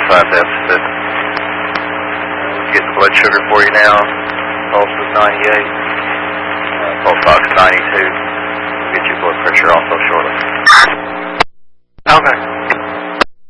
5 deficit. Get the blood sugar for you now. Pulse was 98. Pulse ox 92.